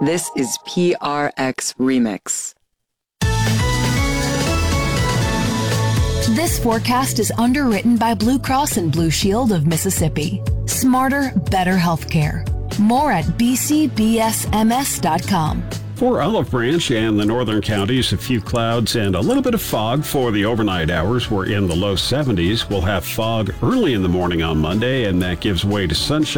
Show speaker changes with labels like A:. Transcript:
A: This is PRX Remix.
B: This forecast is underwritten by Blue Cross and Blue Shield of Mississippi. Smarter, better healthcare. More at bcbsms.com.
C: For Olive Branch and the northern counties, a few clouds and a little bit of fog for the overnight hours. We're in the low 70s. We'll have fog early in the morning on Monday, and that gives way to sunshine